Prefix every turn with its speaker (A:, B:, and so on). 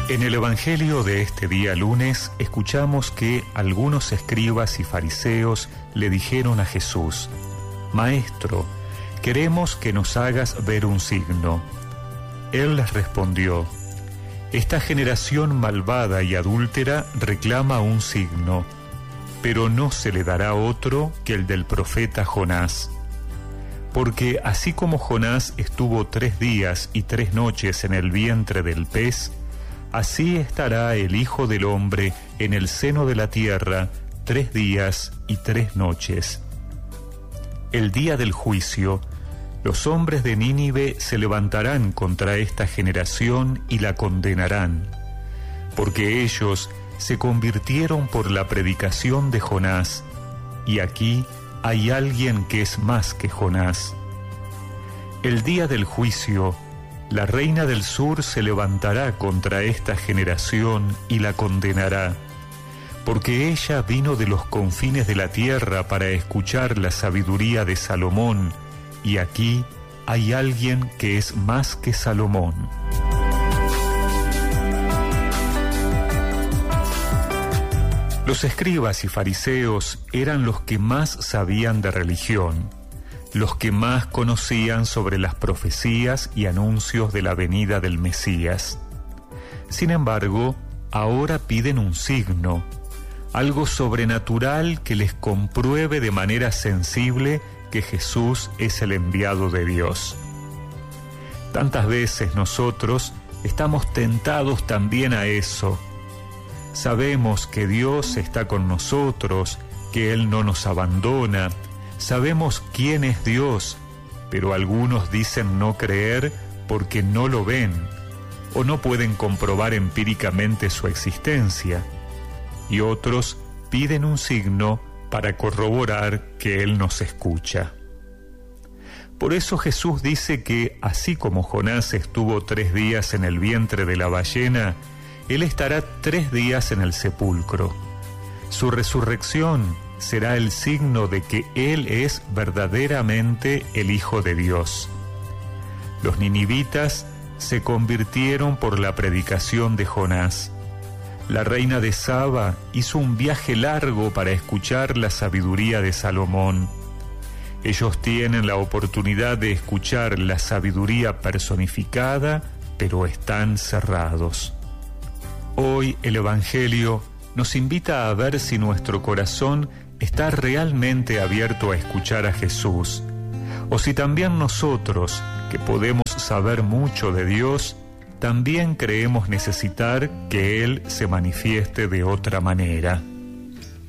A: En el Evangelio de este día lunes escuchamos que algunos escribas y fariseos le dijeron a Jesús: Maestro, queremos que nos hagas ver un signo. Él les respondió: Esta generación malvada y adúltera reclama un signo, pero no se le dará otro que el del profeta Jonás. Porque así como Jonás estuvo 3 días y 3 noches en el vientre del pez, así estará el Hijo del Hombre en el seno de la tierra 3 días y 3 noches. El día del juicio, los hombres de Nínive se levantarán contra esta generación y la condenarán, porque ellos se convirtieron por la predicación de Jonás, y aquí hay alguien que es más que Jonás. El día del juicio, la reina del sur se levantará contra esta generación y la condenará, porque ella vino de los confines de la tierra para escuchar la sabiduría de Salomón, y aquí hay alguien que es más que Salomón. Los escribas y fariseos eran los que más sabían de religión, los que más conocían sobre las profecías y anuncios de la venida del Mesías. Sin embargo, ahora piden un signo, algo sobrenatural que les compruebe de manera sensible que Jesús es el enviado de Dios. Tantas veces nosotros estamos tentados también a eso. Sabemos que Dios está con nosotros, que Él no nos abandona. Sabemos quién es Dios, pero algunos dicen no creer porque no lo ven o no pueden comprobar empíricamente su existencia, y otros piden un signo para corroborar que Él nos escucha. Por eso Jesús dice que así como Jonás estuvo 3 días en el vientre de la ballena, Él estará 3 días en el sepulcro. Su resurrección será el signo de que Él es verdaderamente el Hijo de Dios. Los ninivitas se convirtieron por la predicación de Jonás. La reina de Saba hizo un viaje largo para escuchar la sabiduría de Salomón. Ellos tienen la oportunidad de escuchar la sabiduría personificada, pero están cerrados. Hoy el Evangelio nos invita a ver si nuestro corazón está realmente abierto a escuchar a Jesús, o si también nosotros, que podemos saber mucho de Dios, también creemos necesitar que Él se manifieste de otra manera.